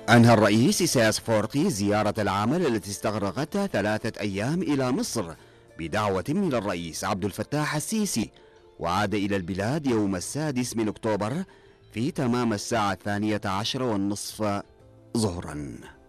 أنهى الرئيس إسياس أفورقي زيارة العمل التي استغرقتها 3 أيام إلى مصر بدعوة من الرئيس عبد الفتاح السيسي، وعاد إلى البلاد يوم 6 من أكتوبر في تمام الساعة 12:30 ظهرا.